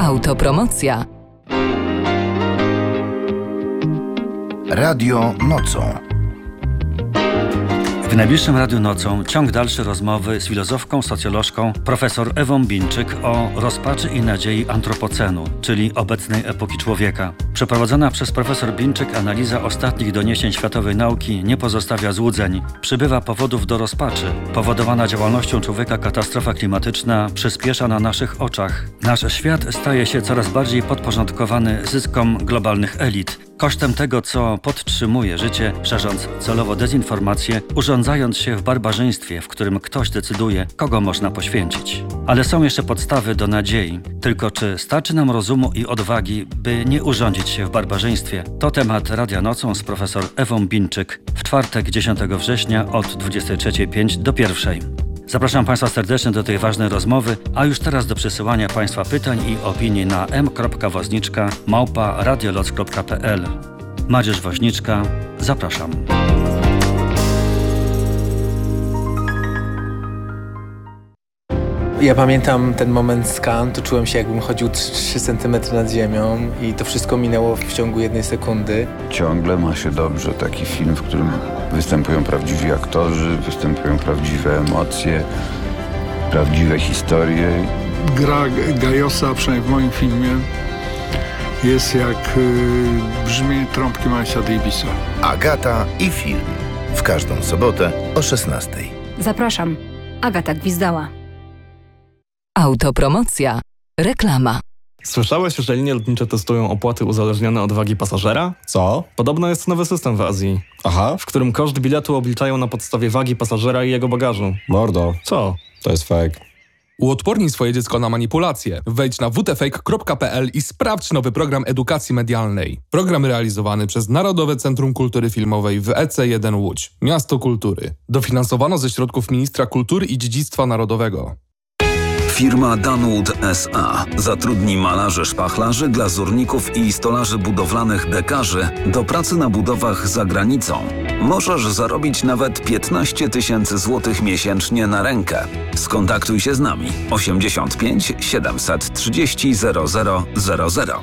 Autopromocja. Radio nocą. W najbliższym Radiu Nocą ciąg dalszy rozmowy z filozofką, socjolożką profesor Ewą Binczyk o rozpaczy i nadziei antropocenu, czyli obecnej epoki człowieka. Przeprowadzona przez profesor Binczyk analiza ostatnich doniesień światowej nauki nie pozostawia złudzeń. Przybywa powodów do rozpaczy. Powodowana działalnością człowieka katastrofa klimatyczna przyspiesza na naszych oczach. Nasz świat staje się coraz bardziej podporządkowany zyskom globalnych elit. Kosztem tego, co podtrzymuje życie, szerząc celowo dezinformację, urządzając się w barbarzyństwie, w którym ktoś decyduje, kogo można poświęcić. Ale są jeszcze podstawy do nadziei. Tylko czy starczy nam rozumu i odwagi, by nie urządzić się w barbarzyństwie? To temat Radia Nocą z profesor Ewą Binczyk w czwartek 10 września od 23:05 do 1:00. Zapraszam Państwa serdecznie do tej ważnej rozmowy, a już teraz do przesyłania Państwa pytań i opinii na m.woźniczka@radioloc.pl. Mariusz Woźniczka, zapraszam. Ja pamiętam ten moment skan, to czułem się, jakbym chodził 3 cm nad ziemią i to wszystko minęło w ciągu 1 sekundy. Ciągle ma się dobrze taki film, w którym występują prawdziwi aktorzy, występują prawdziwe emocje, prawdziwe historie. Gra Gajosa, przynajmniej w moim filmie, jest jak brzmienie trąbki Milesa Davisa. Agata i film. W każdą sobotę o 16:00. Zapraszam. Agata Gwizdała. Autopromocja. Reklama. Słyszałeś, że linie lotnicze testują opłaty uzależnione od wagi pasażera? Co? Podobno jest nowy system w Azji. Aha. W którym koszt biletu obliczają na podstawie wagi pasażera i jego bagażu. Mordo. Co? To jest fake. Uodpornij swoje dziecko na manipulacje. Wejdź na wtfake.pl i sprawdź nowy program edukacji medialnej. Program realizowany przez Narodowe Centrum Kultury Filmowej w EC1 Łódź. Miasto Kultury. Dofinansowano ze środków Ministra Kultury i Dziedzictwa Narodowego. Firma Danwood S.A. zatrudni malarzy, szpachlarzy, glazurników i stolarzy budowlanych dekarzy do pracy na budowach za granicą. Możesz zarobić nawet 15 000 złotych miesięcznie na rękę. Skontaktuj się z nami 85 730 0000.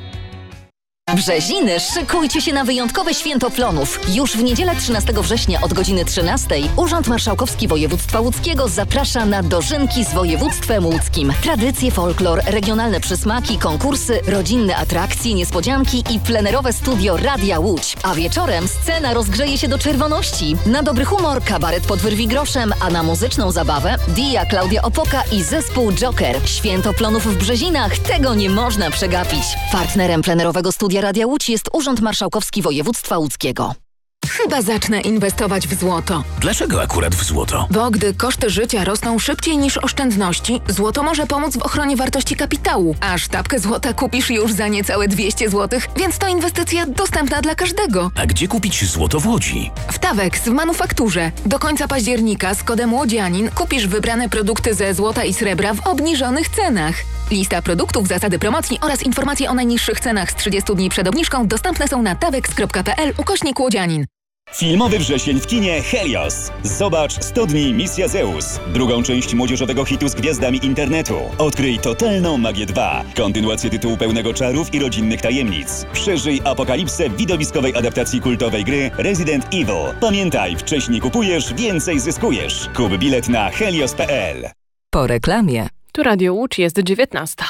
Brzeziny, szykujcie się na wyjątkowe święto plonów. Już w niedzielę 13 września od godziny 13:00 Urząd Marszałkowski Województwa Łódzkiego zaprasza na dożynki z województwem łódzkim. Tradycje, folklor, regionalne przysmaki, konkursy, rodzinne atrakcje, niespodzianki i plenerowe studio Radia Łódź. A wieczorem scena rozgrzeje się do czerwoności. Na dobry humor kabaret pod wyrwi groszem, a na muzyczną zabawę Dia, Klaudia Opoka i zespół Joker. Święto plonów w Brzezinach, tego nie można przegapić. Partnerem plenerowego studia Radia Łódź jest Urząd Marszałkowski Województwa Łódzkiego. Chyba zacznę inwestować w złoto. Dlaczego akurat w złoto? Bo gdy koszty życia rosną szybciej niż oszczędności, złoto może pomóc w ochronie wartości kapitału. A sztabkę złota kupisz już za niecałe 200 zł, więc to inwestycja dostępna dla każdego. A gdzie kupić złoto w Łodzi? W Tawex w manufakturze. Do końca października z kodem Łodzianin kupisz wybrane produkty ze złota i srebra w obniżonych cenach. Lista produktów, zasady promocji oraz informacje o najniższych cenach z 30 dni przed obniżką dostępne są na tawex.pl/Łodzianin. Filmowy wrzesień w kinie Helios. Zobacz 100 dni Misja Zeus. Drugą część młodzieżowego hitu z gwiazdami internetu. Odkryj totalną magię 2. Kontynuację tytułu pełnego czarów i rodzinnych tajemnic. Przeżyj apokalipsę w widowiskowej adaptacji kultowej gry Resident Evil. Pamiętaj, wcześniej kupujesz, więcej zyskujesz. Kup bilet na helios.pl. Po reklamie. Tu Radio Łódź, jest 19.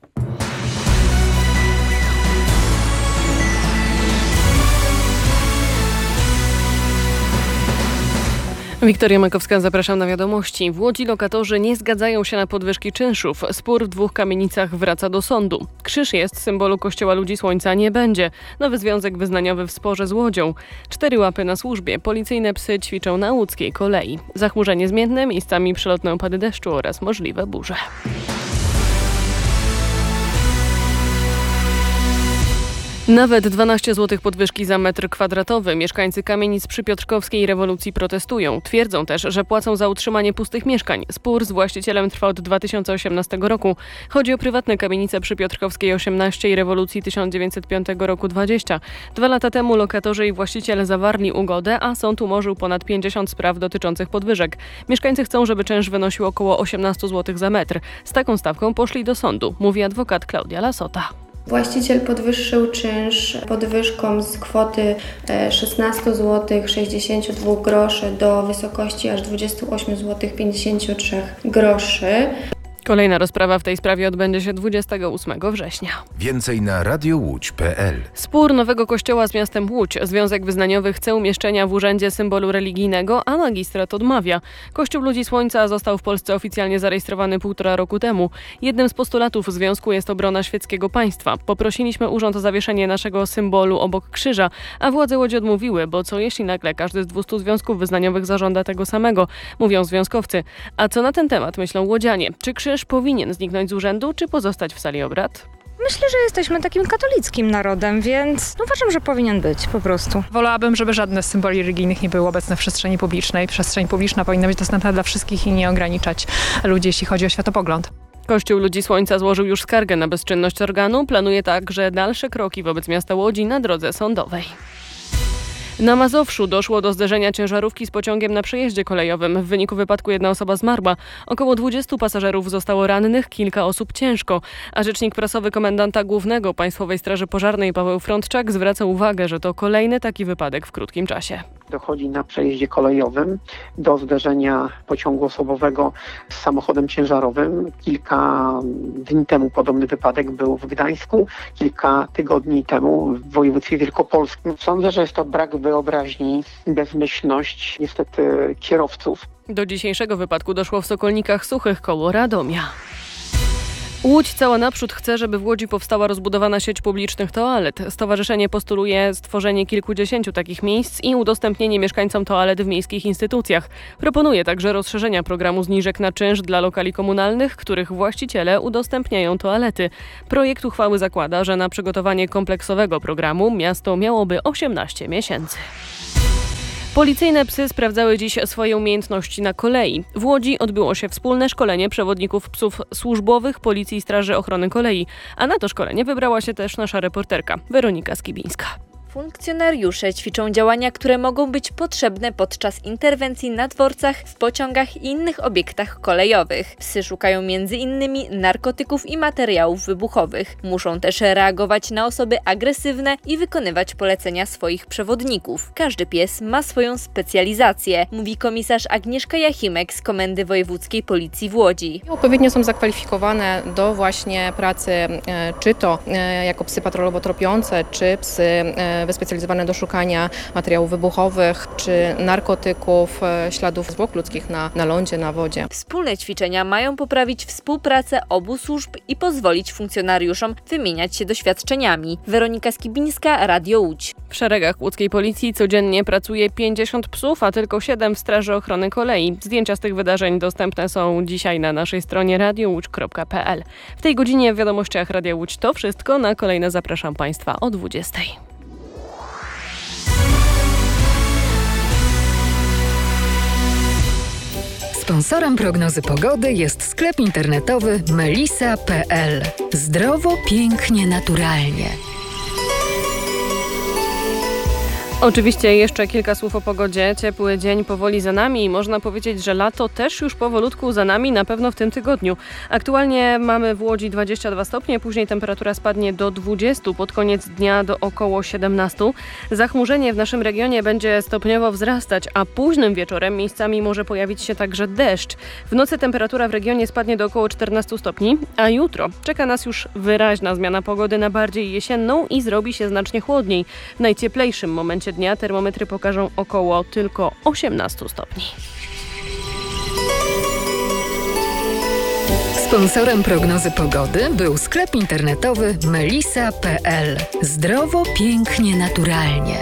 Wiktoria Makowska, zapraszam na wiadomości. W Łodzi lokatorzy nie zgadzają się na podwyżki czynszów. Spór w 2 kamienicach wraca do sądu. Krzyż jest symbolu Kościoła Ludzi Słońca nie będzie. Nowy związek wyznaniowy w sporze z Łodzią. 4 łapy na służbie. Policyjne psy ćwiczą na łódzkiej kolei. Zachmurzenie zmienne, miejscami przelotne opady deszczu oraz możliwe burze. Nawet 12 zł podwyżki za metr kwadratowy. Mieszkańcy kamienic przy Piotrkowskiej Rewolucji protestują. Twierdzą też, że płacą za utrzymanie pustych mieszkań. Spór z właścicielem trwa od 2018 roku. Chodzi o prywatne kamienice przy Piotrkowskiej 18 i Rewolucji 1905 roku 20. 2 lata temu lokatorzy i właściciele zawarli ugodę, a sąd umorzył ponad 50 spraw dotyczących podwyżek. Mieszkańcy chcą, żeby czynsz wynosił około 18 zł za metr. Z taką stawką poszli do sądu, mówi adwokat Klaudia Lasota. Właściciel podwyższył czynsz podwyżką z kwoty 16 zł 62 groszy do wysokości aż 28 zł 53 groszy. Kolejna rozprawa w tej sprawie odbędzie się 28 września. Więcej na radiołódź.pl. Spór Nowego Kościoła z miastem Łódź. Związek Wyznaniowy chce umieszczenia w urzędzie symbolu religijnego, a magistrat odmawia. Kościół Ludzi Słońca został w Polsce oficjalnie zarejestrowany 1,5 roku temu. Jednym z postulatów związku jest obrona świeckiego państwa. Poprosiliśmy urząd o zawieszenie naszego symbolu obok krzyża, a władze Łodzi odmówiły, bo co jeśli nagle każdy z 200 związków wyznaniowych zażąda tego samego, mówią związkowcy. A co na ten temat myślą łodzianie? Czy krzyż powinien zniknąć z urzędu, czy pozostać w sali obrad? Myślę, że jesteśmy takim katolickim narodem, więc uważam, że powinien być po prostu. Wolałabym, żeby żadne z symboli religijnych nie było obecne w przestrzeni publicznej. Przestrzeń publiczna powinna być dostępna dla wszystkich i nie ograniczać ludzi, jeśli chodzi o światopogląd. Kościół Ludzi Słońca złożył już skargę na bezczynność organu. Planuje także dalsze kroki wobec miasta Łodzi na drodze sądowej. Na Mazowszu doszło do zderzenia ciężarówki z pociągiem na przejeździe kolejowym. W wyniku wypadku 1 osoba zmarła. Około 20 pasażerów zostało rannych, kilka osób ciężko. A rzecznik prasowy komendanta głównego Państwowej Straży Pożarnej Paweł Frądczak zwraca uwagę, że to kolejny taki wypadek w krótkim czasie. Dochodzi na przejeździe kolejowym do zderzenia pociągu osobowego z samochodem ciężarowym. Kilka dni temu podobny wypadek był w Gdańsku, kilka tygodni temu w województwie wielkopolskim. Sądzę, że jest to brak wyobraźni, bezmyślność niestety kierowców. Do dzisiejszego wypadku doszło w Sokolnikach Suchych koło Radomia. Łódź cała naprzód chce, żeby w Łodzi powstała rozbudowana sieć publicznych toalet. Stowarzyszenie postuluje stworzenie kilkudziesięciu takich miejsc i udostępnienie mieszkańcom toalet w miejskich instytucjach. Proponuje także rozszerzenia programu zniżek na czynsz dla lokali komunalnych, których właściciele udostępniają toalety. Projekt uchwały zakłada, że na przygotowanie kompleksowego programu miasto miałoby 18 miesięcy. Policyjne psy sprawdzały dziś swoje umiejętności na kolei. W Łodzi odbyło się wspólne szkolenie przewodników psów służbowych Policji i Straży Ochrony Kolei, a na to szkolenie wybrała się też nasza reporterka Weronika Skibińska. Funkcjonariusze ćwiczą działania, które mogą być potrzebne podczas interwencji na dworcach, w pociągach i innych obiektach kolejowych. Psy szukają m.in. narkotyków i materiałów wybuchowych. Muszą też reagować na osoby agresywne i wykonywać polecenia swoich przewodników. Każdy pies ma swoją specjalizację, mówi komisarz Agnieszka Jachimek z Komendy Wojewódzkiej Policji w Łodzi. Odpowiednio są zakwalifikowane do właśnie pracy czy to jako psy patrolowo-tropiące, czy psy wyspecjalizowane do szukania materiałów wybuchowych czy narkotyków, śladów zwłok ludzkich na lądzie, na wodzie. Wspólne ćwiczenia mają poprawić współpracę obu służb i pozwolić funkcjonariuszom wymieniać się doświadczeniami. Weronika Skibińska, Radio Łódź. W szeregach łódzkiej policji codziennie pracuje 50 psów, a tylko 7 w Straży Ochrony Kolei. Zdjęcia z tych wydarzeń dostępne są dzisiaj na naszej stronie radiołódź.pl. W tej godzinie w wiadomościach Radia Łódź to wszystko. Na kolejne zapraszam Państwa o 20:00. Sponsorem prognozy pogody jest sklep internetowy melisa.pl. Zdrowo, pięknie, naturalnie. Oczywiście jeszcze kilka słów o pogodzie. Ciepły dzień powoli za nami i można powiedzieć, że lato też już powolutku za nami, na pewno w tym tygodniu. Aktualnie mamy w Łodzi 22 stopnie, później temperatura spadnie do 20, pod koniec dnia do około 17. Zachmurzenie w naszym regionie będzie stopniowo wzrastać, a późnym wieczorem miejscami może pojawić się także deszcz. W nocy temperatura w regionie spadnie do około 14 stopni, a jutro czeka nas już wyraźna zmiana pogody na bardziej jesienną i zrobi się znacznie chłodniej. W najcieplejszym momencie dnia termometry pokażą około tylko 18 stopni. Sponsorem prognozy pogody był sklep internetowy melisa.pl. Zdrowo, pięknie, naturalnie.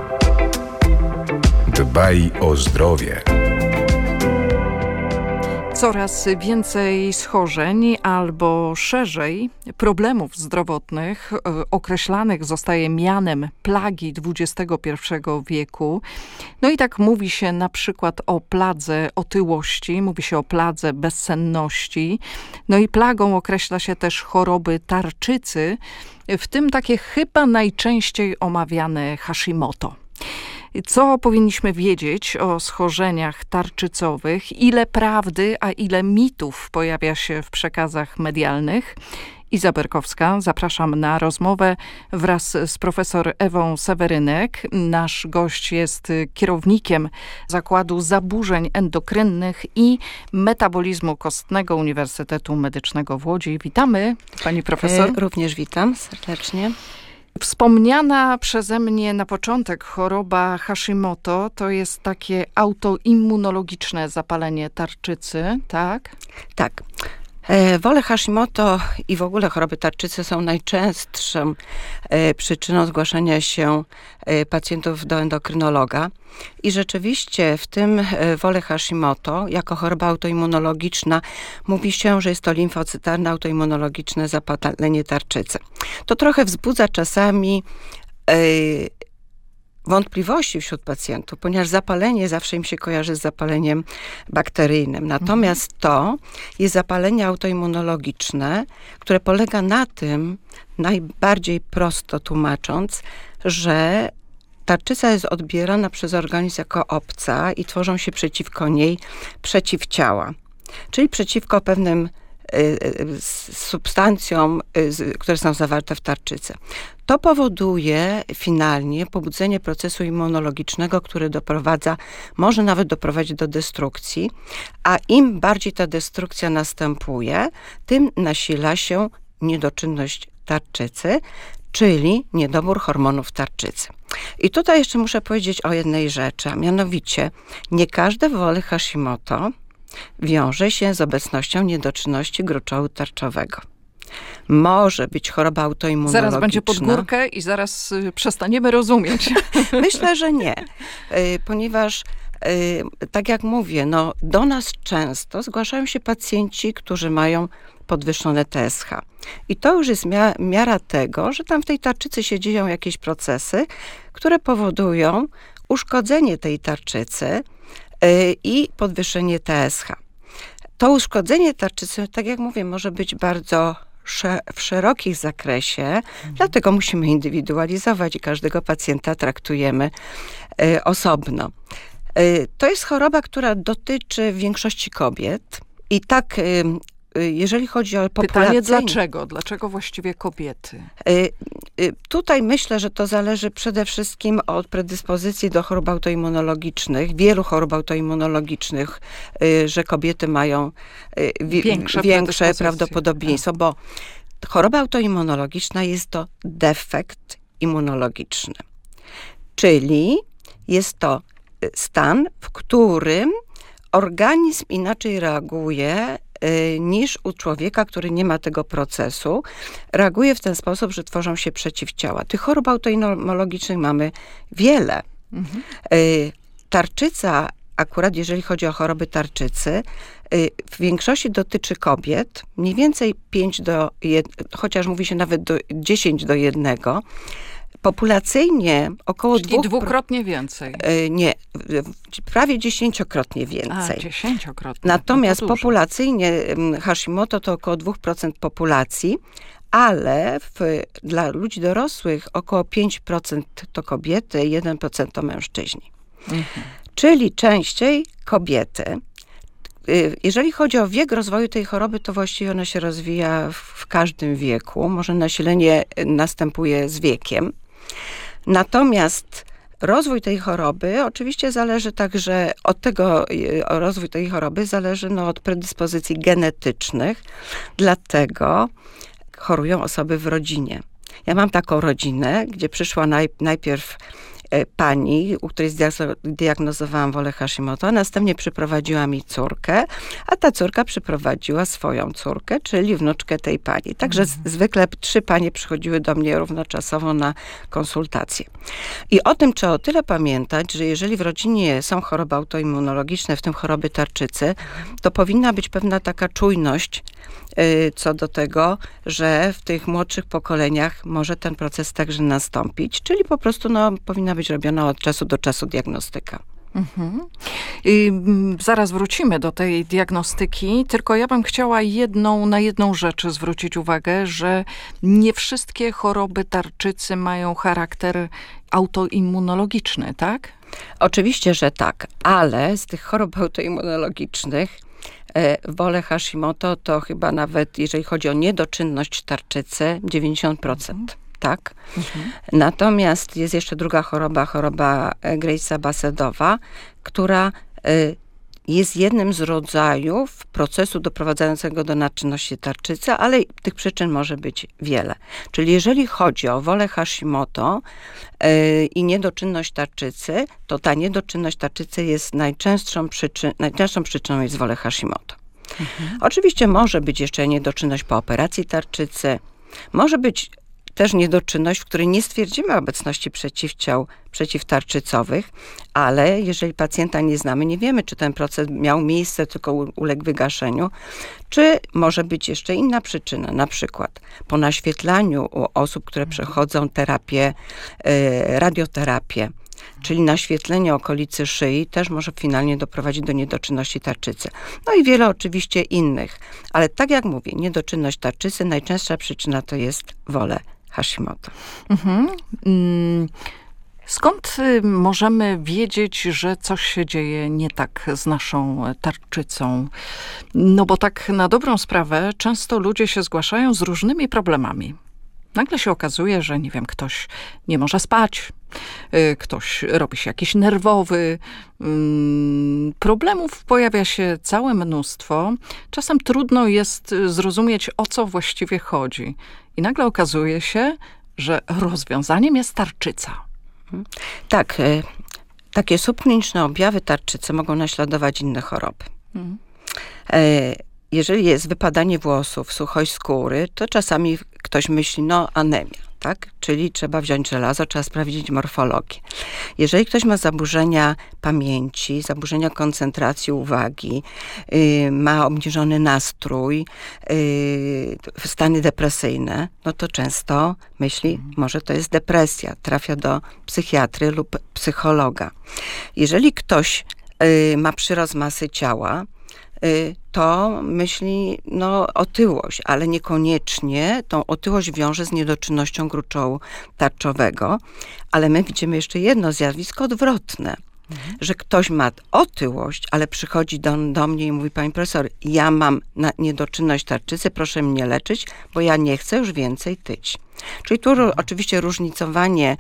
Dbaj o zdrowie. Coraz więcej schorzeń albo szerzej problemów zdrowotnych określanych zostaje mianem plagi XXI wieku. No i tak mówi się na przykład o pladze otyłości, mówi się o pladze bezsenności. No i plagą określa się też choroby tarczycy, w tym takie chyba najczęściej omawiane Hashimoto. Co powinniśmy wiedzieć o schorzeniach tarczycowych? Ile prawdy, a ile mitów pojawia się w przekazach medialnych? Iza Berkowska, zapraszam na rozmowę wraz z profesor Ewą Sewerynek. Nasz gość jest kierownikiem Zakładu Zaburzeń Endokrynnych i Metabolizmu Kostnego Uniwersytetu Medycznego w Łodzi. Witamy, pani profesor. Również witam serdecznie. Wspomniana przeze mnie na początek choroba Hashimoto to jest takie autoimmunologiczne zapalenie tarczycy, tak? Tak. Wole Hashimoto i w ogóle choroby tarczycy są najczęstszą przyczyną zgłaszania się pacjentów do endokrynologa. I rzeczywiście w tym wole Hashimoto, jako choroba autoimmunologiczna, mówi się, że jest to limfocytarne autoimmunologiczne zapalenie tarczycy. To trochę wzbudza czasami wątpliwości wśród pacjentów, ponieważ zapalenie zawsze im się kojarzy z zapaleniem bakteryjnym. Natomiast to jest zapalenie autoimmunologiczne, które polega na tym, najbardziej prosto tłumacząc, że tarczyca jest odbierana przez organizm jako obca i tworzą się przeciwko niej przeciwciała, czyli przeciwko pewnym substancjom, które są zawarte w tarczycy. To powoduje finalnie pobudzenie procesu immunologicznego, który może nawet doprowadzić do destrukcji, a im bardziej ta destrukcja następuje, tym nasila się niedoczynność tarczycy, czyli niedobór hormonów tarczycy. I tutaj jeszcze muszę powiedzieć o jednej rzeczy, a mianowicie nie każde wole Hashimoto wiąże się z obecnością niedoczynności gruczołu tarczowego. Może być choroba autoimmunologiczna. Zaraz będzie pod górkę i zaraz przestaniemy rozumieć. Myślę, że nie, ponieważ tak jak mówię, do nas często zgłaszają się pacjenci, którzy mają podwyższone TSH. I to już jest miara tego, że tam w tej tarczycy się dzieją jakieś procesy, które powodują uszkodzenie tej tarczycy i podwyższenie TSH. To uszkodzenie tarczycy, tak jak mówię, może być bardzo w szerokim zakresie, dlatego musimy indywidualizować i każdego pacjenta traktujemy osobno. To jest choroba, która dotyczy większości kobiet i tak jeżeli chodzi o populację... Pytanie dlaczego? Dlaczego właściwie kobiety? Tutaj myślę, że to zależy przede wszystkim od predyspozycji do chorób autoimmunologicznych, wielu chorób autoimmunologicznych, że kobiety mają większe prawdopodobieństwo, bo choroba autoimmunologiczna jest to defekt immunologiczny. Czyli jest to stan, w którym organizm inaczej reaguje niż u człowieka, który nie ma tego procesu. Reaguje w ten sposób, że tworzą się przeciwciała. Tych chorób autoimmunologicznych mamy wiele. Tarczyca, akurat jeżeli chodzi o choroby tarczycy, w większości dotyczy kobiet, mniej więcej 5-1, chociaż mówi się nawet 10-1. Populacyjnie około Czyli dwukrotnie więcej. Nie, prawie 10-krotnie więcej. 10-krotnie. Natomiast populacyjnie Hashimoto to około 2% populacji, ale dla ludzi dorosłych około 5% to kobiety, 1% to mężczyźni. Czyli częściej kobiety. Jeżeli chodzi o wiek rozwoju tej choroby, to właściwie ona się rozwija w każdym wieku. Może nasilenie następuje z wiekiem. Natomiast rozwój tej choroby oczywiście zależy także od tego, rozwój tej choroby zależy od predyspozycji genetycznych, dlatego chorują osoby w rodzinie. Ja mam taką rodzinę, gdzie przyszła najpierw pani, u której zdiagnozowałam wolę Hashimoto, a następnie przyprowadziła mi córkę, a ta córka przyprowadziła swoją córkę, czyli wnuczkę tej pani. Także zwykle 3 panie przychodziły do mnie równoczasowo na konsultacje. I o tym trzeba o tyle pamiętać, że jeżeli w rodzinie są choroby autoimmunologiczne, w tym choroby tarczycy, to powinna być pewna taka czujność co do tego, że w tych młodszych pokoleniach może ten proces także nastąpić, czyli po prostu powinna być robiona od czasu do czasu diagnostyka. I zaraz wrócimy do tej diagnostyki, tylko ja bym chciała na jedną rzecz zwrócić uwagę, że nie wszystkie choroby tarczycy mają charakter autoimmunologiczny, tak? Oczywiście, że tak, ale z tych chorób autoimmunologicznych wolę Hashimoto to chyba nawet, jeżeli chodzi o niedoczynność tarczycy, 90%. Tak. Natomiast jest jeszcze druga choroba Grace'a-Basedowa, która jest jednym z rodzajów procesu doprowadzającego do nadczynności tarczycy, ale tych przyczyn może być wiele. Czyli jeżeli chodzi o wolę Hashimoto i niedoczynność tarczycy, to ta niedoczynność tarczycy jest najczęstszą przyczyną jest wolę Hashimoto. Oczywiście może być jeszcze niedoczynność po operacji tarczycy, może być też niedoczynność, w której nie stwierdzimy obecności przeciwciał przeciwtarczycowych, ale jeżeli pacjenta nie znamy, nie wiemy, czy ten proces miał miejsce, tylko uległ wygaszeniu, czy może być jeszcze inna przyczyna, na przykład po naświetlaniu u osób, które przechodzą terapię, radioterapię, czyli naświetlenie okolicy szyi też może finalnie doprowadzić do niedoczynności tarczycy. No i wiele oczywiście innych, ale tak jak mówię, niedoczynność tarczycy, najczęstsza przyczyna to jest wolę Hashimoto. Skąd możemy wiedzieć, że coś się dzieje nie tak z naszą tarczycą? No bo tak na dobrą sprawę często ludzie się zgłaszają z różnymi problemami. Nagle się okazuje, że nie wiem, ktoś nie może spać, ktoś robi się jakiś nerwowy. Problemów pojawia się całe mnóstwo. Czasem trudno jest zrozumieć, o co właściwie chodzi. I nagle okazuje się, że rozwiązaniem jest tarczyca. Tak, takie subkliniczne objawy tarczycy mogą naśladować inne choroby. Jeżeli jest wypadanie włosów, suchość skóry, to czasami ktoś myśli, anemia, tak? Czyli trzeba wziąć żelazo, trzeba sprawdzić morfologię. Jeżeli ktoś ma zaburzenia pamięci, zaburzenia koncentracji uwagi, ma obniżony nastrój, stany depresyjne, no to często myśli, może to jest depresja, trafia do psychiatry lub psychologa. Jeżeli ktoś ma przyrost masy ciała, to myśli otyłość, ale niekoniecznie tą otyłość wiąże z niedoczynnością gruczołu tarczowego. Ale my widzimy jeszcze jedno zjawisko odwrotne, że ktoś ma otyłość, ale przychodzi do mnie i mówi: pani profesor, ja mam niedoczynność tarczycy, proszę mnie leczyć, bo ja nie chcę już więcej tyć. Czyli tu oczywiście różnicowanie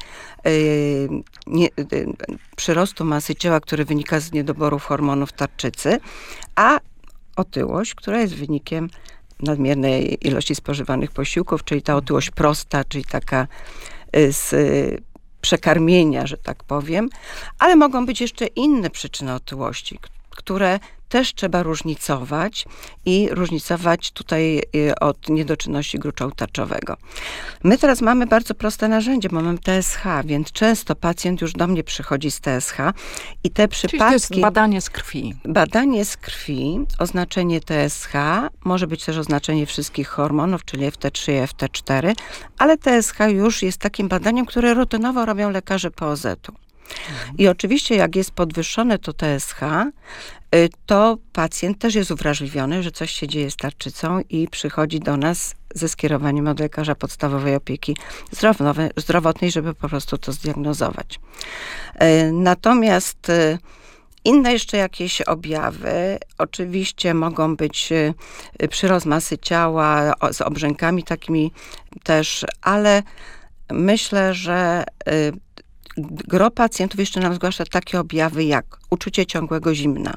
przyrostu masy ciała, który wynika z niedoborów hormonów tarczycy, a otyłość, która jest wynikiem nadmiernej ilości spożywanych posiłków, czyli ta otyłość prosta, czyli taka z przekarmienia, że tak powiem, ale mogą być jeszcze inne przyczyny otyłości, które też trzeba różnicować i różnicować tutaj od niedoczynności gruczołu tarczowego. My teraz mamy bardzo proste narzędzie, bo mamy TSH, więc często pacjent już do mnie przychodzi z TSH i te przypadki... Czyli to jest badanie z krwi. Badanie z krwi, oznaczenie TSH, może być też oznaczenie wszystkich hormonów, czyli FT3 i FT4, ale TSH już jest takim badaniem, które rutynowo robią lekarze POZ-u. I oczywiście jak jest podwyższone to TSH, to pacjent też jest uwrażliwiony, że coś się dzieje z tarczycą i przychodzi do nas ze skierowaniem od lekarza podstawowej opieki zdrowotnej, żeby po prostu to zdiagnozować. Natomiast inne jeszcze jakieś objawy, oczywiście mogą być przyrost masy ciała z obrzękami takimi też, ale myślę, że gro pacjentów jeszcze nam zgłasza takie objawy jak uczucie ciągłego zimna,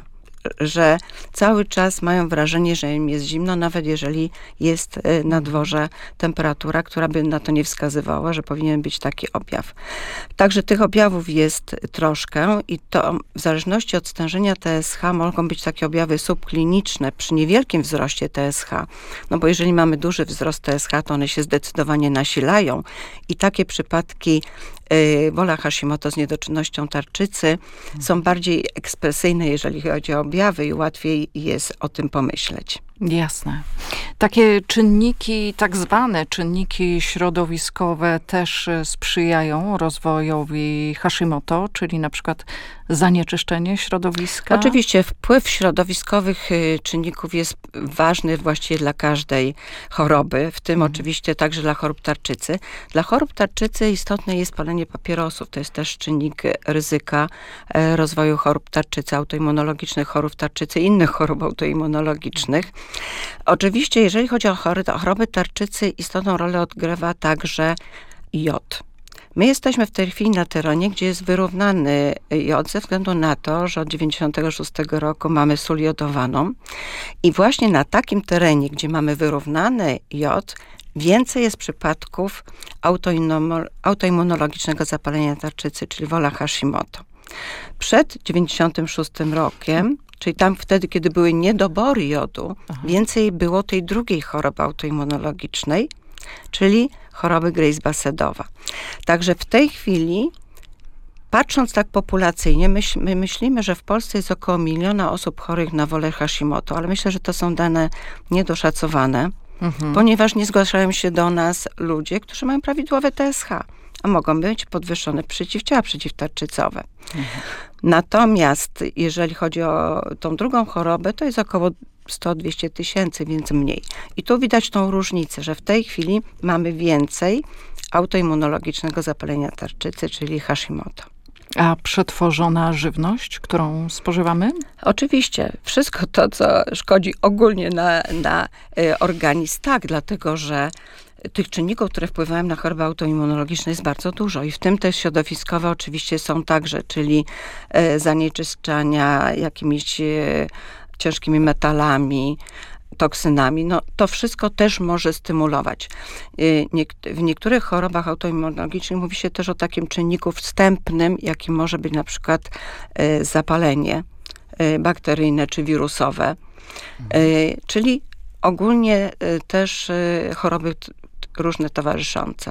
że cały czas mają wrażenie, że im jest zimno, nawet jeżeli jest na dworze temperatura, która by na to nie wskazywała, że powinien być taki objaw. Także tych objawów jest troszkę i to w zależności od stężenia TSH mogą być takie objawy subkliniczne przy niewielkim wzroście TSH. No bo jeżeli mamy duży wzrost TSH, to one się zdecydowanie nasilają i takie przypadki wola Hashimoto z niedoczynnością tarczycy są bardziej ekspresyjne, jeżeli chodzi o objawy i łatwiej jest o tym pomyśleć. Jasne. Takie czynniki, tak zwane czynniki środowiskowe też sprzyjają rozwojowi Hashimoto, czyli na przykład zanieczyszczenie środowiska? Oczywiście wpływ środowiskowych czynników jest ważny właściwie dla każdej choroby, w tym oczywiście także dla chorób tarczycy. Dla chorób tarczycy istotne jest palenie papierosów. To jest też czynnik ryzyka rozwoju chorób tarczycy, autoimmunologicznych chorób tarczycy i innych chorób autoimmunologicznych. Oczywiście, jeżeli chodzi o choroby tarczycy, istotną rolę odgrywa także jod. My jesteśmy w tej chwili na terenie, gdzie jest wyrównany jod ze względu na to, że od 1996 roku mamy sól jodowaną i właśnie na takim terenie, gdzie mamy wyrównany jod, więcej jest przypadków autoimmunologicznego zapalenia tarczycy, czyli wola Hashimoto. Przed 1996 rokiem, czyli tam wtedy, kiedy były niedobory jodu, więcej było tej drugiej choroby autoimmunologicznej, czyli choroby Grace-Basedowa. Także w tej chwili, patrząc tak populacyjnie, my myślimy, że w Polsce jest około 1 miliona osób chorych na wolę Hashimoto, ale myślę, że to są dane niedoszacowane, ponieważ nie zgłaszają się do nas ludzie, którzy mają prawidłowe TSH, a mogą być podwyższone przeciwciała przeciwtarczycowe. Natomiast jeżeli chodzi o tą drugą chorobę, to jest około 100-200 tysięcy, więc mniej. I tu widać tą różnicę, że w tej chwili mamy więcej autoimmunologicznego zapalenia tarczycy, czyli Hashimoto. A przetworzona żywność, którą spożywamy? Oczywiście. Wszystko to, co szkodzi ogólnie na organizm, tak, dlatego że tych czynników, które wpływają na choroby autoimmunologiczne jest bardzo dużo i w tym te środowiskowe oczywiście są także, czyli zanieczyszczania jakimiś ciężkimi metalami, toksynami. No, to wszystko też może stymulować. W niektórych chorobach autoimmunologicznych mówi się też o takim czynniku wstępnym, jakim może być na przykład zapalenie bakteryjne czy wirusowe, czyli ogólnie też choroby różne towarzyszące.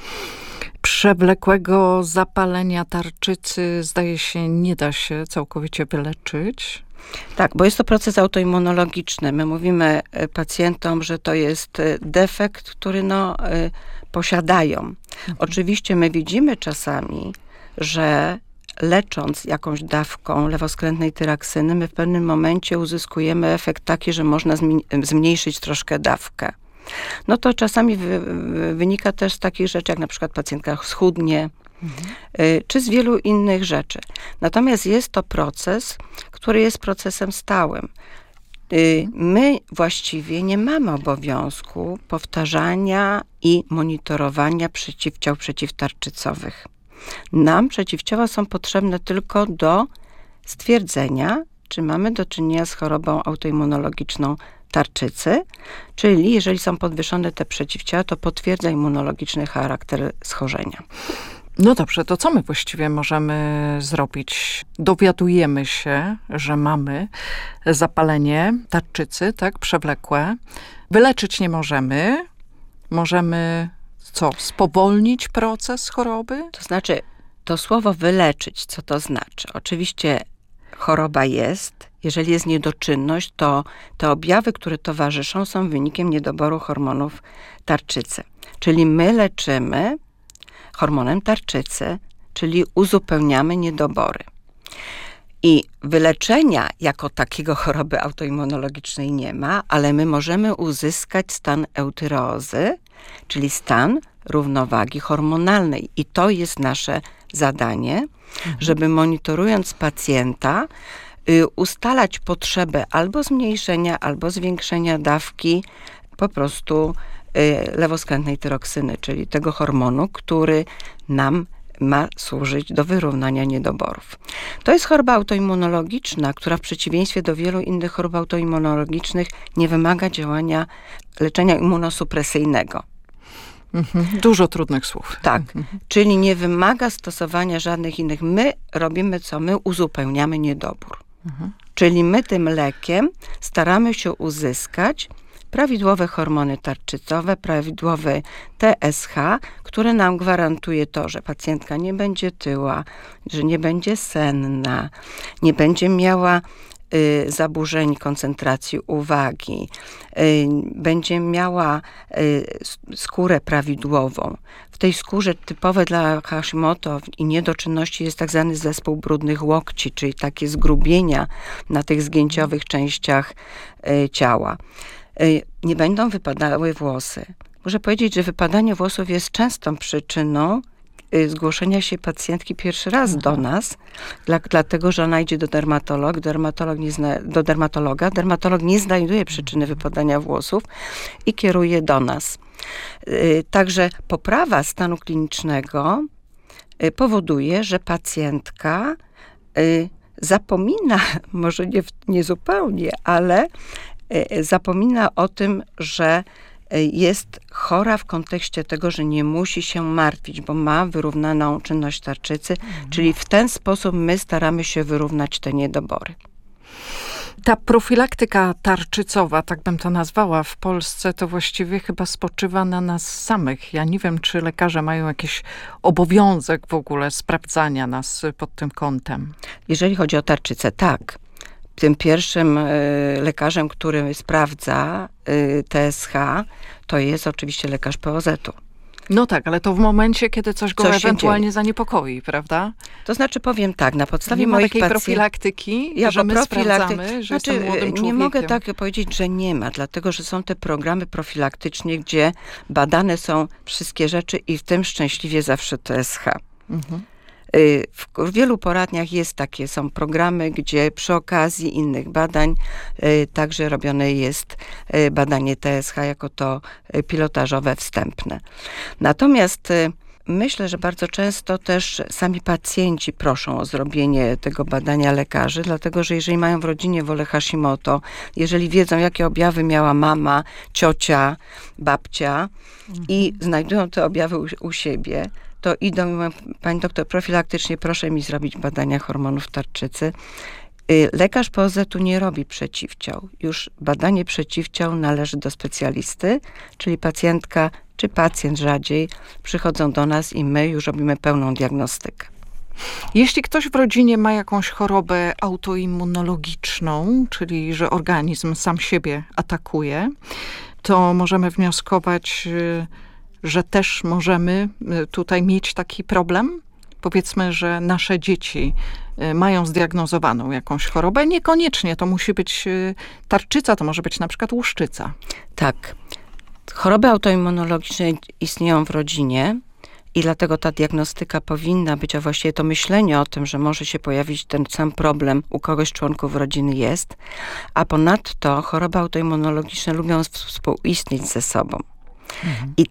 Przewlekłego zapalenia tarczycy, zdaje się, nie da się całkowicie wyleczyć. Tak, bo jest to proces autoimmunologiczny. My mówimy pacjentom, że to jest defekt, który posiadają. Oczywiście my widzimy czasami, że lecząc jakąś dawką lewoskrętnej tyroksyny, my w pewnym momencie uzyskujemy efekt taki, że można zmniejszyć troszkę dawkę. No to czasami wynika też z takich rzeczy, jak na przykład pacjentka schudnie, czy z wielu innych rzeczy. Natomiast jest to proces, który jest procesem stałym. My właściwie nie mamy obowiązku powtarzania i monitorowania przeciwciał przeciwtarczycowych. Nam przeciwciała są potrzebne tylko do stwierdzenia, czy mamy do czynienia z chorobą autoimmunologiczną tarczycy, czyli jeżeli są podwyższone te przeciwciała, to potwierdza immunologiczny charakter schorzenia. No dobrze, to co my właściwie możemy zrobić? Dowiadujemy się, że mamy zapalenie tarczycy, tak, przewlekłe. Wyleczyć nie możemy. Możemy co? Spowolnić proces choroby? To znaczy, to słowo wyleczyć, co to znaczy? Oczywiście choroba jest. Jeżeli jest niedoczynność, to te objawy, które towarzyszą, są wynikiem niedoboru hormonów tarczycy. Czyli my leczymy hormonem tarczycy, czyli uzupełniamy niedobory. I wyleczenia jako takiego choroby autoimmunologicznej nie ma, ale my możemy uzyskać stan eutyreozy, czyli stan równowagi hormonalnej. I to jest nasze zadanie, żeby monitorując pacjenta, ustalać potrzebę albo zmniejszenia, albo zwiększenia dawki po prostu lewoskrętnej tyroksyny, czyli tego hormonu, który nam ma służyć do wyrównania niedoborów. To jest choroba autoimmunologiczna, która w przeciwieństwie do wielu innych chorób autoimmunologicznych nie wymaga leczenia immunosupresyjnego. Dużo trudnych słów. Tak, czyli nie wymaga stosowania żadnych innych. My robimy co? My uzupełniamy niedobór. Czyli my tym lekiem staramy się uzyskać prawidłowe hormony tarczycowe, prawidłowy TSH, które nam gwarantuje to, że pacjentka nie będzie tyła, że nie będzie senna, nie będzie miała zaburzeń koncentracji uwagi, będzie miała skórę prawidłową. W tej skórze typowe dla Hashimoto i niedoczynności jest tak zwany zespół brudnych łokci, czyli takie zgrubienia na tych zgięciowych częściach ciała. Nie będą wypadały włosy. Muszę powiedzieć, że wypadanie włosów jest częstą przyczyną zgłoszenia się pacjentki pierwszy raz do nas, dlatego, że ona idzie do dermatologa. Dermatolog nie znajduje przyczyny wypadania włosów i kieruje do nas. Także poprawa stanu klinicznego powoduje, że pacjentka zapomina, może nie zupełnie, ale zapomina o tym, że jest chora w kontekście tego, że nie musi się martwić, bo ma wyrównaną czynność tarczycy, czyli w ten sposób my staramy się wyrównać te niedobory. Ta profilaktyka tarczycowa, tak bym to nazwała w Polsce, to właściwie chyba spoczywa na nas samych. Ja nie wiem, czy lekarze mają jakiś obowiązek w ogóle sprawdzania nas pod tym kątem. Jeżeli chodzi o tarczycę, tak. Tym pierwszym lekarzem, który sprawdza TSH, to jest oczywiście lekarz POZ-u. No tak, ale to w momencie, kiedy coś go ewentualnie zaniepokoi, prawda? To znaczy powiem tak, na podstawie nie moich takiej profilaktyki, że my sprawdzamy, że jestem młodym człowiekiem. Nie mogę tak powiedzieć, że nie ma, dlatego że są te programy profilaktycznie, gdzie badane są wszystkie rzeczy i w tym szczęśliwie zawsze TSH. W wielu poradniach są programy, gdzie przy okazji innych badań także robione jest badanie TSH jako to pilotażowe, wstępne. Natomiast myślę, że bardzo często też sami pacjenci proszą o zrobienie tego badania lekarzy, dlatego że jeżeli mają w rodzinie wolę Hashimoto, jeżeli wiedzą, jakie objawy miała mama, ciocia, babcia i znajdują te objawy u siebie, to idą i mówią: pani doktor, profilaktycznie proszę mi zrobić badania hormonów tarczycy. Lekarz POZ-u nie robi przeciwciał. Już badanie przeciwciał należy do specjalisty, czyli pacjentka czy pacjent rzadziej przychodzą do nas i my już robimy pełną diagnostykę. Jeśli ktoś w rodzinie ma jakąś chorobę autoimmunologiczną, czyli że organizm sam siebie atakuje, to możemy wnioskować, że też możemy tutaj mieć taki problem? Powiedzmy, że nasze dzieci mają zdiagnozowaną jakąś chorobę. Niekoniecznie to musi być tarczyca, to może być na przykład łuszczyca. Tak. Choroby autoimmunologiczne istnieją w rodzinie i dlatego ta diagnostyka powinna być, a właściwie to myślenie o tym, że może się pojawić ten sam problem u kogoś z członków rodziny jest, a ponadto choroby autoimmunologiczne lubią współistnieć ze sobą. I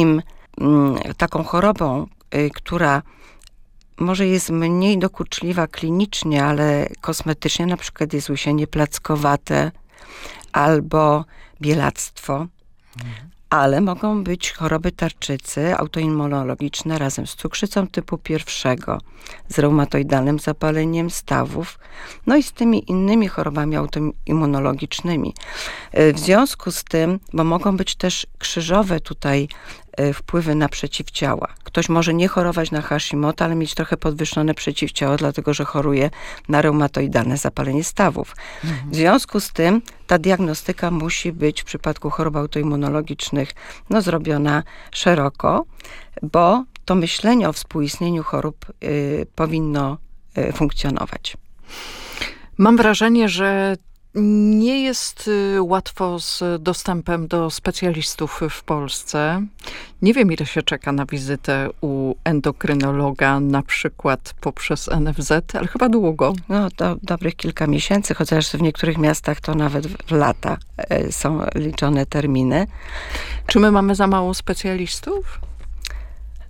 taką chorobą, która może jest mniej dokuczliwa klinicznie, ale kosmetycznie, na przykład jest łysienie plackowate albo bielactwo, ale mogą być choroby tarczycy autoimmunologiczne razem z cukrzycą typu 1, z reumatoidalnym zapaleniem stawów, no i z tymi innymi chorobami autoimmunologicznymi. W związku z tym, bo mogą być też krzyżowe tutaj wpływy na przeciwciała. Ktoś może nie chorować na Hashimoto, ale mieć trochę podwyższone przeciwciało, dlatego że choruje na reumatoidalne zapalenie stawów. W związku z tym ta diagnostyka musi być w przypadku chorób autoimmunologicznych zrobiona szeroko, bo to myślenie o współistnieniu chorób powinno funkcjonować. Mam wrażenie, że nie jest łatwo z dostępem do specjalistów w Polsce. Nie wiem, ile się czeka na wizytę u endokrynologa, na przykład poprzez NFZ, ale chyba długo. No, to dobrych kilka miesięcy, chociaż w niektórych miastach to nawet w lata są liczone terminy. Czy my mamy za mało specjalistów?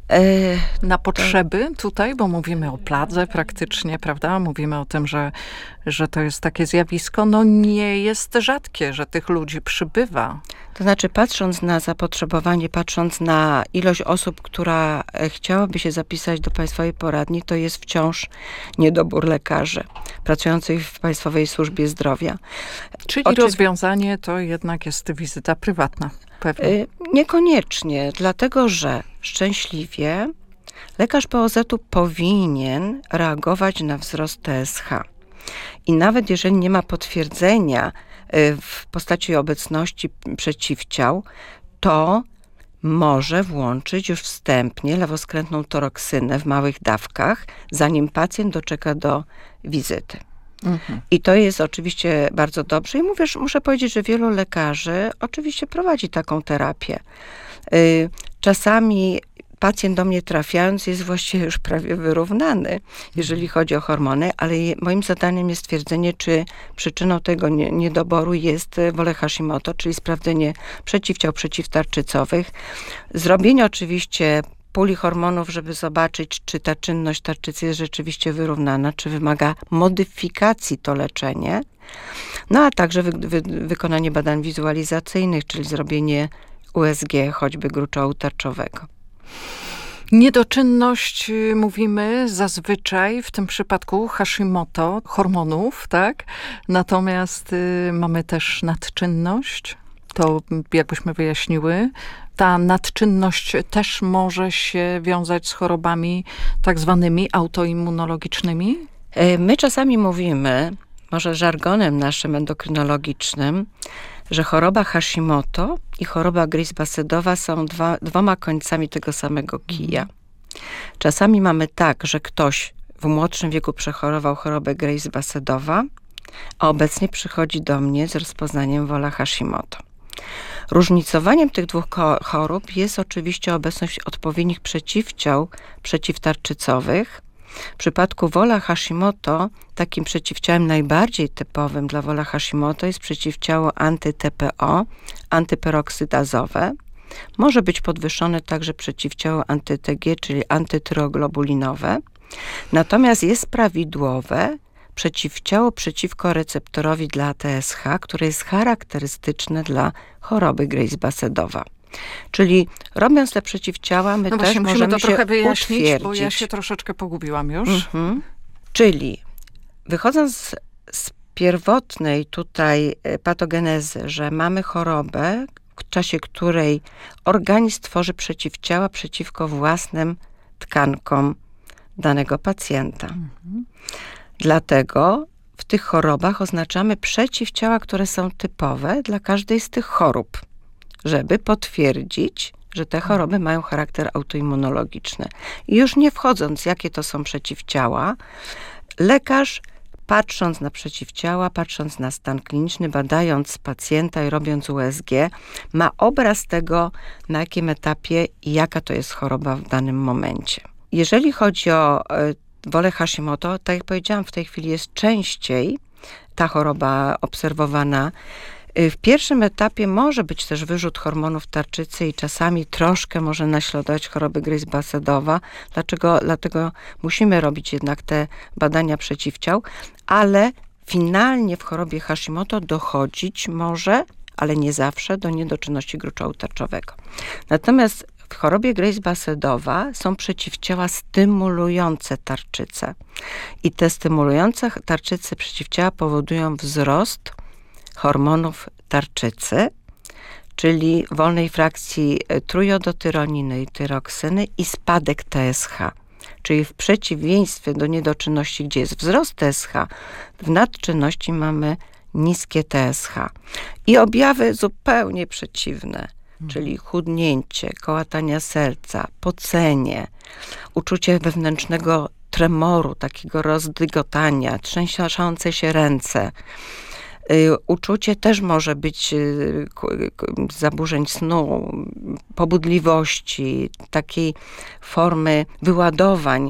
Na potrzeby tutaj, bo mówimy o pladze praktycznie, prawda? Mówimy o tym, że to jest takie zjawisko, no nie jest rzadkie, że tych ludzi przybywa. To znaczy, patrząc na zapotrzebowanie, patrząc na ilość osób, która chciałaby się zapisać do Państwowej Poradni, to jest wciąż niedobór lekarzy pracujących w Państwowej Służbie Zdrowia. Czyli rozwiązanie to jednak jest wizyta prywatna, pewnie. Niekoniecznie, dlatego że szczęśliwie lekarz POZ-u powinien reagować na wzrost TSH. I nawet jeżeli nie ma potwierdzenia w postaci obecności przeciwciał, to może włączyć już wstępnie lewoskrętną toroksynę w małych dawkach, zanim pacjent doczeka do wizyty. I to jest oczywiście bardzo dobrze. I muszę powiedzieć, że wielu lekarzy oczywiście prowadzi taką terapię. Czasami pacjent do mnie trafiając jest właściwie już prawie wyrównany, jeżeli chodzi o hormony, ale moim zadaniem jest stwierdzenie, czy przyczyną tego niedoboru jest wolę Hashimoto, czyli sprawdzenie przeciwciał przeciwtarczycowych. Zrobienie oczywiście puli hormonów, żeby zobaczyć, czy ta czynność tarczycy jest rzeczywiście wyrównana, czy wymaga modyfikacji to leczenie. No a także wykonanie badań wizualizacyjnych, czyli zrobienie USG, choćby gruczołu tarczowego. Niedoczynność, mówimy zazwyczaj w tym przypadku Hashimoto, hormonów, tak? Natomiast mamy też nadczynność. To jakbyśmy wyjaśniły, ta nadczynność też może się wiązać z chorobami tak zwanymi autoimmunologicznymi? My czasami mówimy, może żargonem naszym endokrynologicznym, że choroba Hashimoto i choroba Grace-Basedowa są dwoma końcami tego samego kija. Czasami mamy tak, że ktoś w młodszym wieku przechorował chorobę Grace-Basedowa, a obecnie przychodzi do mnie z rozpoznaniem wola Hashimoto. Różnicowaniem tych dwóch chorób jest oczywiście obecność odpowiednich przeciwciał przeciwtarczycowych. W przypadku wola Hashimoto takim przeciwciałem najbardziej typowym dla wola Hashimoto jest przeciwciało anty-TPO, antyperoksydazowe. Może być podwyższone także przeciwciało anty-TG, czyli antytyroglobulinowe. Natomiast jest prawidłowe przeciwciało przeciwko receptorowi dla TSH, które jest charakterystyczne dla choroby Grace-Basedowa. Czyli robiąc te przeciwciała, my też możemy się trochę wyjaśnić, utwierdzić. bo ja się troszeczkę pogubiłam już. Czyli wychodząc z pierwotnej tutaj patogenezy, że mamy chorobę, w czasie której organizm tworzy przeciwciała przeciwko własnym tkankom danego pacjenta. Dlatego w tych chorobach oznaczamy przeciwciała, które są typowe dla każdej z tych chorób, żeby potwierdzić, że te choroby mają charakter autoimmunologiczny. I już nie wchodząc, jakie to są przeciwciała, lekarz, patrząc na przeciwciała, patrząc na stan kliniczny, badając pacjenta i robiąc USG, ma obraz tego, na jakim etapie i jaka to jest choroba w danym momencie. Jeżeli chodzi o wolę Hashimoto, tak jak powiedziałam, w tej chwili jest częściej ta choroba obserwowana. W pierwszym etapie może być też wyrzut hormonów tarczycy i czasami troszkę może naśladować choroby Grace-Basedowa. Dlatego musimy robić jednak te badania przeciwciał, ale finalnie w chorobie Hashimoto dochodzić może, ale nie zawsze, do niedoczynności gruczołu tarczowego. Natomiast w chorobie Grace-Basedowa są przeciwciała stymulujące tarczycę. I te stymulujące tarczycy przeciwciała powodują wzrost hormonów tarczycy, czyli wolnej frakcji trójodotyroniny i tyroksyny i spadek TSH. Czyli w przeciwieństwie do niedoczynności, gdzie jest wzrost TSH, w nadczynności mamy niskie TSH. I objawy zupełnie przeciwne, czyli chudnięcie, kołatania serca, pocenie, uczucie wewnętrznego tremoru, takiego rozdygotania, trzęsące się ręce. Uczucie też może być zaburzeń snu, pobudliwości, takiej formy wyładowań,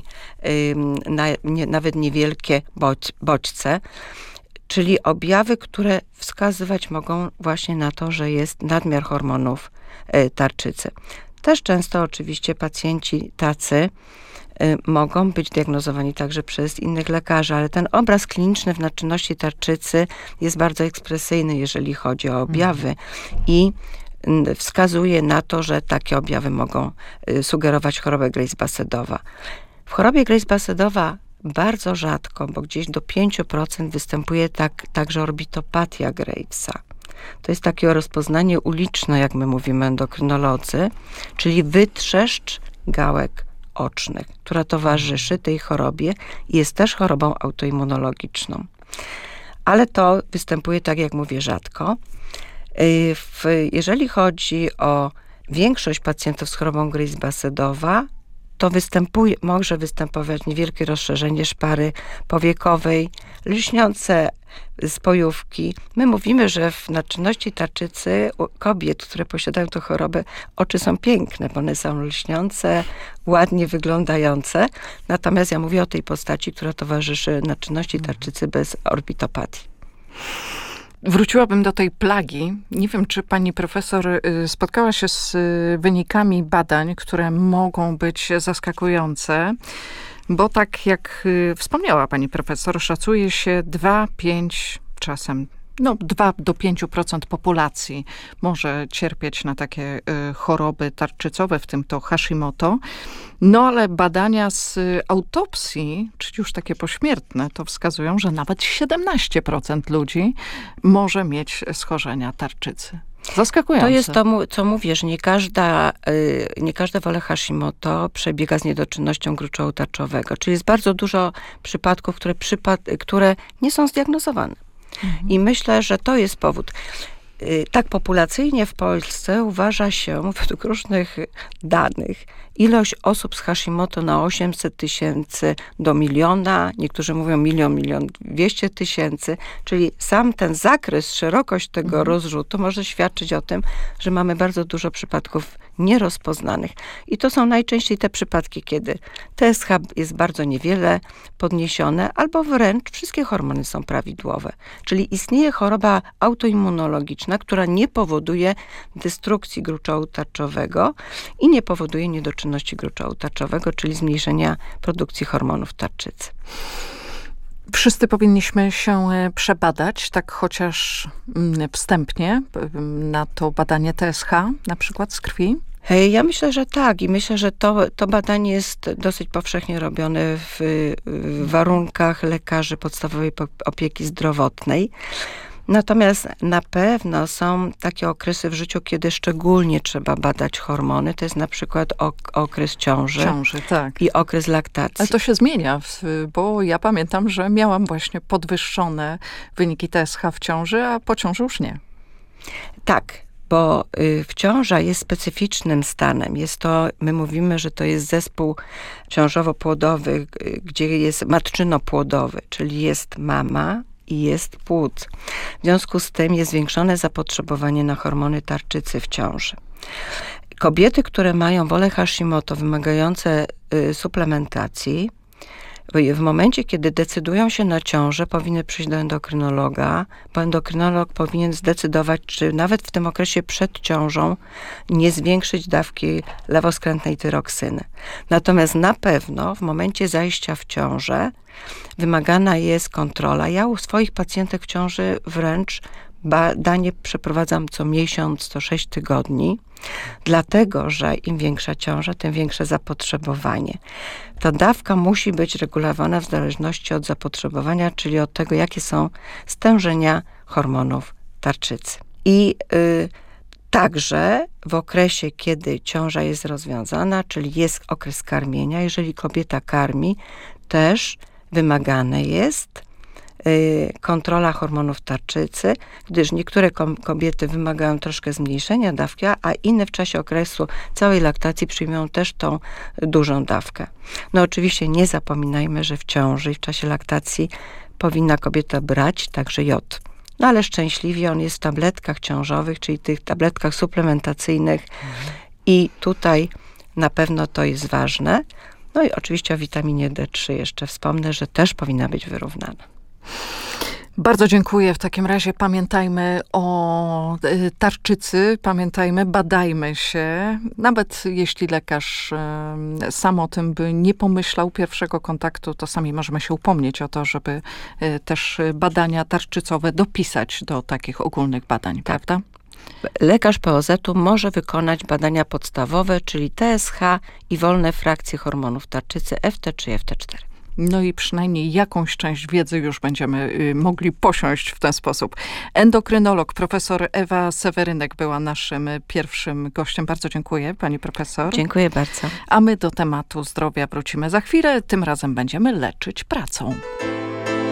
nawet niewielkie bodźce, czyli objawy, które wskazywać mogą właśnie na to, że jest nadmiar hormonów tarczycy. Też często oczywiście pacjenci tacy mogą być diagnozowani także przez innych lekarzy, ale ten obraz kliniczny w nadczynności tarczycy jest bardzo ekspresyjny, jeżeli chodzi o objawy i wskazuje na to, że takie objawy mogą sugerować chorobę Graves-Basedowa. W chorobie Graves-Basedowa bardzo rzadko, bo gdzieś do 5% występuje także orbitopatia Gravesa. To jest takie rozpoznanie uliczne, jak my mówimy endokrynolodzy, czyli wytrzeszcz gałek ocznych, która towarzyszy tej chorobie i jest też chorobą autoimmunologiczną. Ale to występuje, tak jak mówię, rzadko. Jeżeli chodzi o większość pacjentów z chorobą Graves-Basedowa, to może występować niewielkie rozszerzenie szpary powiekowej, lśniące spojówki. My mówimy, że w nadczynności tarczycy u kobiet, które posiadają tę chorobę, oczy są piękne, bo one są lśniące, ładnie wyglądające. Natomiast ja mówię o tej postaci, która towarzyszy nadczynności tarczycy bez orbitopatii. Wróciłabym do tej plagi. Nie wiem, czy pani profesor spotkała się z wynikami badań, które mogą być zaskakujące, bo tak jak wspomniała pani profesor, szacuje się 2-5, czasem 2 do 5% populacji może cierpieć na takie choroby tarczycowe, w tym to Hashimoto. No ale badania z autopsji, czyli już takie pośmiertne, to wskazują, że nawet 17% ludzi może mieć schorzenia tarczycy. Zaskakujące. To jest to, co mówisz, nie każda wola Hashimoto przebiega z niedoczynnością gruczołu tarczowego, czyli jest bardzo dużo przypadków, które nie są zdiagnozowane. I myślę, że to jest powód. Tak populacyjnie w Polsce uważa się, według różnych danych, ilość osób z Hashimoto na 800 000 do 1 000 000, niektórzy mówią 1 200 000, czyli sam ten zakres, szerokość tego rozrzutu może świadczyć o tym, że mamy bardzo dużo przypadków nierozpoznanych. I to są najczęściej te przypadki, kiedy TSH jest bardzo niewiele podniesione, albo wręcz wszystkie hormony są prawidłowe. Czyli istnieje choroba autoimmunologiczna, która nie powoduje destrukcji gruczołu tarczowego i nie powoduje niedoczynności gruczołu tarczowego, czyli zmniejszenia produkcji hormonów tarczycy. Wszyscy powinniśmy się przebadać, tak chociaż wstępnie, na to badanie TSH, na przykład z krwi? Ja myślę, że tak i myślę, że to badanie jest dosyć powszechnie robione w warunkach lekarzy podstawowej opieki zdrowotnej. Natomiast na pewno są takie okresy w życiu, kiedy szczególnie trzeba badać hormony. To jest na przykład okres ciąży tak. I okres laktacji. Ale to się zmienia, bo ja pamiętam, że miałam właśnie podwyższone wyniki TSH w ciąży, a po ciąży już nie. Tak, bo ciąża jest specyficznym stanem. My mówimy, że to jest zespół ciążowo-płodowy, gdzie jest matczyno-płodowy, czyli jest mama i jest płód. W związku z tym jest zwiększone zapotrzebowanie na hormony tarczycy w ciąży. Kobiety, które mają wolę Hashimoto wymagające suplementacji, w momencie, kiedy decydują się na ciążę, powinny przyjść do endokrynologa, bo endokrynolog powinien zdecydować, czy nawet w tym okresie przed ciążą nie zwiększyć dawki lewoskrętnej tyroksyny. Natomiast na pewno w momencie zajścia w ciążę wymagana jest kontrola. Ja u swoich pacjentek w ciąży wręcz badanie przeprowadzam co miesiąc, co 6 tygodni, dlatego, że im większa ciąża, tym większe zapotrzebowanie. Ta dawka musi być regulowana w zależności od zapotrzebowania, czyli od tego, jakie są stężenia hormonów tarczycy. I także w okresie, kiedy ciąża jest rozwiązana, czyli jest okres karmienia, jeżeli kobieta karmi, też wymagane jest kontrola hormonów tarczycy, gdyż niektóre kobiety wymagają troszkę zmniejszenia dawki, a inne w czasie okresu całej laktacji przyjmują też tą dużą dawkę. No oczywiście nie zapominajmy, że w ciąży i w czasie laktacji powinna kobieta brać także jod. No ale szczęśliwie on jest w tabletkach ciążowych, czyli tych tabletkach suplementacyjnych i tutaj na pewno to jest ważne. No i oczywiście o witaminie D3 jeszcze wspomnę, że też powinna być wyrównana. Bardzo dziękuję. W takim razie pamiętajmy o tarczycy, badajmy się. Nawet jeśli lekarz sam o tym by nie pomyślał pierwszego kontaktu, to sami możemy się upomnieć o to, żeby też badania tarczycowe dopisać do takich ogólnych badań, prawda? Lekarz POZ-u może wykonać badania podstawowe, czyli TSH i wolne frakcje hormonów tarczycy FT czy FT4. No i przynajmniej jakąś część wiedzy już będziemy mogli posiąść w ten sposób. Endokrynolog profesor Ewa Sewerynek była naszym pierwszym gościem. Bardzo dziękuję, pani profesor. Dziękuję bardzo. A my do tematu zdrowia wrócimy za chwilę. Tym razem będziemy leczyć pracą.